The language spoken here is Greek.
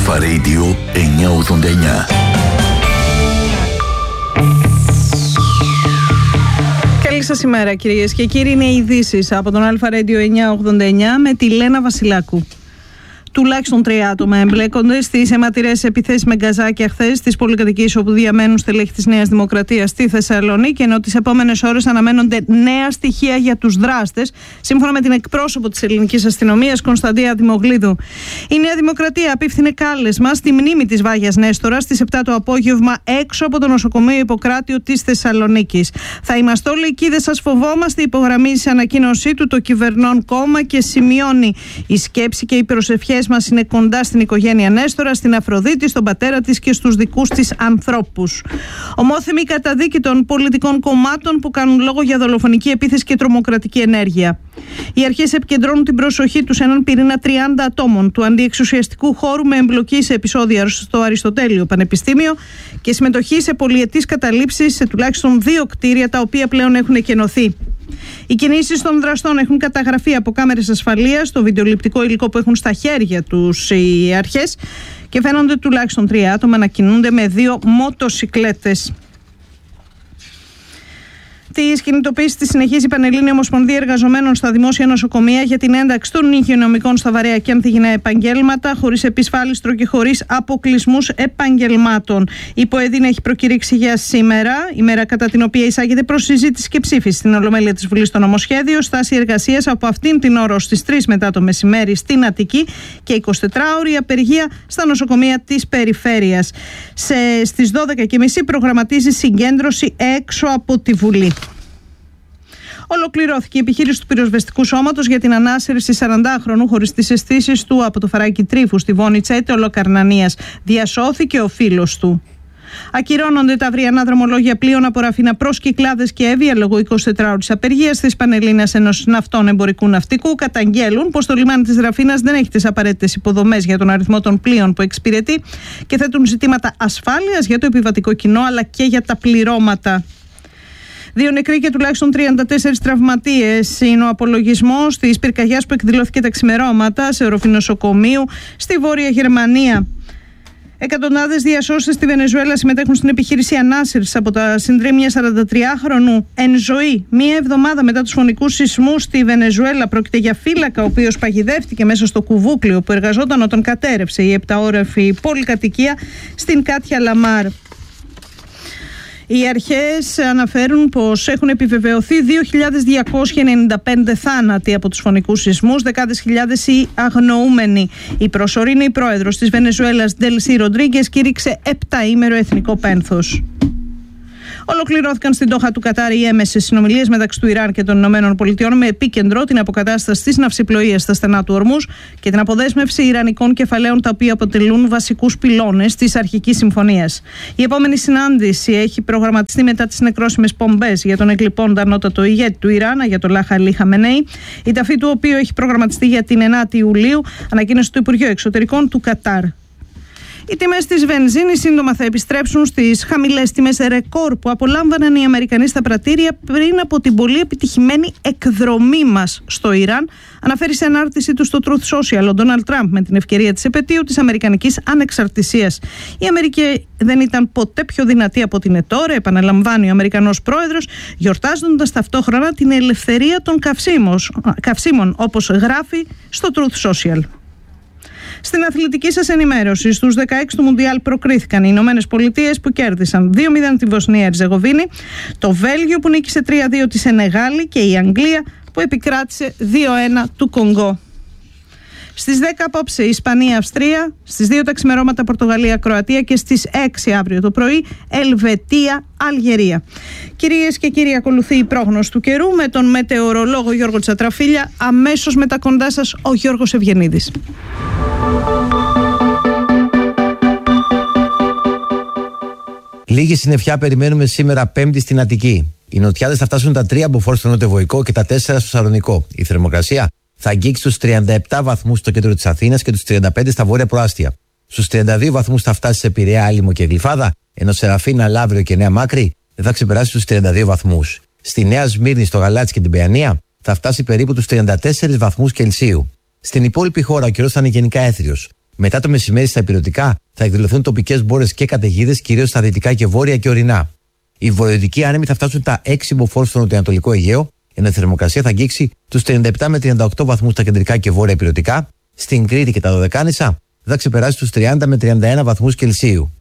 Αλφα Radio 989. Καλή σας ημέρα κυρίες και κύριοι, είναι οι ειδήσεις από τον Αλφα Radio 989 με τη Λένα Βασιλάκου. Τουλάχιστον 3 άτομα εμπλέκονται στις αιματηρές επιθέσεις με γκαζάκια χθες στις πολυκατοικίες όπου διαμένουν στελέχη της Νέας Δημοκρατίας στη Θεσσαλονίκη, ενώ τις επόμενες ώρες αναμένονται νέα στοιχεία για τους δράστες, σύμφωνα με την εκπρόσωπο της ελληνικής αστυνομίας, Κωνσταντία Δημογλίδου. Η Νέα Δημοκρατία απίφθινε κάλεσμα στη μνήμη της Βάγιας Νέστορα στις 7 το απόγευμα έξω από το νοσοκομείο Ιπποκράτιο της Θεσσαλονίκης. Θα είμαστε όλοι εκεί, δεν σας φοβόμαστε, υπογραμμίζει σε ανακοίνωσή του το κυβερνών κόμμα και σημειώνει: η σκέψη και οι προσευχές μας είναι κοντά στην οικογένεια Νέστορα, στην Αφροδίτη, στον πατέρα της και στους δικούς της ανθρώπους. Ομόθυμη καταδίκη των πολιτικών κομμάτων που κάνουν λόγο για δολοφονική επίθεση και τρομοκρατική ενέργεια. Οι αρχές επικεντρώνουν την προσοχή τους σε έναν πυρήνα 30 ατόμων του αντιεξουσιαστικού χώρου με εμπλοκή σε επεισόδια στο Αριστοτέλειο Πανεπιστήμιο και συμμετοχή σε πολυετής καταλήψεις σε τουλάχιστον 2 κτίρια τα οποία πλέον έχουν εκενωθεί. Οι κινήσεις των δραστών έχουν καταγραφεί από κάμερες ασφαλείας στο βιντεοληπτικό υλικό που έχουν στα χέρια τους οι αρχές και φαίνονται τουλάχιστον 3 άτομα να κινούνται με 2 μοτοσικλέτες. Τη κινητοποίηση τη συνεχίζει η Πανελλήνια Ομοσπονδία Εργαζομένων στα Δημόσια Νοσοκομεία για την ένταξη των υγειονομικών στα βαρέα και ανθυγιεινά επαγγέλματα, χωρίς επισφάλιστρο και χωρίς αποκλεισμούς επαγγελμάτων. Η ΠΟΕΔΗΝ έχει προκηρύξει για σήμερα, ημέρα κατά την οποία εισάγεται προς συζήτηση και ψήφιση στην Ολομέλεια της Βουλής το νομοσχέδιο, στάση εργασίας από αυτήν την ώρα στις 3 μετά το μεσημέρι στην Αττική και 24ωρη απεργία στα νοσοκομεία της περιφέρειας. Στις 12.30 προγραμματίζει συγκέντρωση έξω από τη Βουλή. Ολοκληρώθηκε η επιχείρηση του πυροσβεστικού σώματος για την ανάσυρση 40χρονου χωρίς τις αισθήσεις του από το φαράκι Τρίφου στη Βόνη Τσέτεολο Καρνανίας. Διασώθηκε ο φίλος του. Ακυρώνονται τα αυριανά δρομολόγια πλοίων από Ραφίνα προς Κυκλάδες και Εύβοια λόγω 24ωρης απεργίας της Πανελλήνιας Ένωσης Ναυτών Εμπορικού Ναυτικού. Καταγγέλουν πως το λιμάνι της Ραφίνας δεν έχει τις απαραίτητες υποδομές για τον αριθμό των πλοίων που εξυπηρετεί και θέτουν ζητήματα ασφάλειας για το επιβατικό κοινό αλλά και για τα πληρώματα. 2 νεκροί και τουλάχιστον 34 τραυματίες είναι ο απολογισμός της πυρκαγιάς που εκδηλώθηκε τα ξημερώματα σε οροφή νοσοκομείου στη Βόρεια Γερμανία. Εκατοντάδες διασώστες στη Βενεζουέλα συμμετέχουν στην επιχείρηση ανάσυρσης από τα συντρίμμια 43χρονου εν ζωή. Μία εβδομάδα μετά τους φωνικούς σεισμούς στη Βενεζουέλα, πρόκειται για φύλακα ο οποίος παγιδεύτηκε μέσα στο κουβούκλιο που εργαζόταν όταν κατέρευσε η 7όροφη πολυκατοικία στην Κάτια Λαμάρ. Οι αρχές αναφέρουν πως έχουν επιβεβαιωθεί 2.295 θάνατοι από τους φωνικούς σεισμούς, δεκάδες χιλιάδες οι αγνοούμενοι. Η προσωρινή πρόεδρος της Βενεζουέλας, Ντέλσι Ροντρίγκες, κήρυξε 7ήμερο εθνικό πένθος. Ολοκληρώθηκαν στην Ντόχα του Κατάρ οι έμεσες συνομιλίες μεταξύ του Ιράν και των Ηνωμένων Πολιτειών με επίκεντρο την αποκατάσταση της ναυσιπλοείας στα στενά του Ορμούζ και την αποδέσμευση ιρανικών κεφαλαίων τα οποία αποτελούν βασικούς πυλώνες της αρχικής συμφωνίας. Η επόμενη συνάντηση έχει προγραμματιστεί μετά τις νεκρόσιμες πομπές για τον εκλειπώντα ανώτατο ηγέτη του Ιράν, Αγιατολάχ Αλί Χαμενέι, η ταφή του οποίου έχει προγραμματιστεί για την 9η Ιουλίου, ανακοίνωσε το Υπουργείο Εξωτερικών του Κατάρ. Οι τιμές της βενζίνης σύντομα θα επιστρέψουν στις χαμηλές τιμές ρεκόρ που απολάμβαναν οι Αμερικανοί στα πρατήρια πριν από την πολύ επιτυχημένη εκδρομή μας στο Ιράν, αναφέρει σε ανάρτηση του στο Truth Social ο Ντόναλντ Τραμπ με την ευκαιρία της επετείου της Αμερικανικής ανεξαρτησίας. Η Αμερική δεν ήταν ποτέ πιο δυνατή από την ετώρε, επαναλαμβάνει ο Αμερικανός πρόεδρος, γιορτάζοντας ταυτόχρονα την ελευθερία των καυσίμων, όπως γράφει στο Truth Social. Στην αθλητική σας ενημέρωση, στους 16 του Μουντιάλ προκρίθηκαν οι Ηνωμένες Πολιτείες που κέρδισαν 2-0 τη Βοσνία Ερζεγοβίνη, το Βέλγιο που νίκησε 3-2 τη Σενεγάλη και η Αγγλία που επικράτησε 2-1 του Κονγκό. Στις 10 απόψε Ισπανία-Αυστρία, στις 2 τα ξημερώματα Πορτογαλία-Κροατία και στις 6 αύριο το πρωί Ελβετία-Αλγερία. Κυρίες και κύριοι, ακολουθεί η πρόγνωση του καιρού με τον μετεωρολόγο Γιώργο Τσατραφίλια. Αμέσως μετά κοντά σας ο Γιώργος Ευγενίδης. Λίγη συννεφιά περιμένουμε σήμερα Πέμπτη στην Αττική. Οι νοτιάδες θα φτάσουν τα 3 μποφόρ στο νοτιοβοϊκό και τα 4 στο Σαλονικό. Η θερμοκρασία θα αγγίξει τους 37 βαθμούς στο κέντρο της Αθήνας και τους 35 στα βόρεια προάστια. Στους 32 βαθμούς θα φτάσει σε Πειραιά, Άλυμο και Γλυφάδα, ενώ Σεραφίνα, Λαύριο και Νέα Μάκρη δεν θα ξεπεράσει τους 32 βαθμούς. Στη Νέα Σμύρνη, στο Γαλάτσι και την Παιανία θα φτάσει περίπου τους 34 βαθμούς Κελσίου. Στην υπόλοιπη χώρα ο καιρός θα είναι γενικά έθριος. Μετά το μεσημέρι στα ηπειρωτικά θα εκδηλωθούν τοπικές μπόρες και καταιγίδες, κυρίως στα δυτικά και βόρεια και ορεινά. Οι βορειοδυτικοί άνεμοι θα φτάσουν τα 6 μποφόρ στο νοτιοανατολικό Αιγαίο, ενώ η θερμοκρασία θα αγγίξει τους 37 με 38 βαθμούς στα κεντρικά και βόρεια ηπειρωτικά. Στην Κρήτη και τα Δωδεκάνησα θα ξεπεράσει τους 30 με 31 βαθμούς Κελσίου.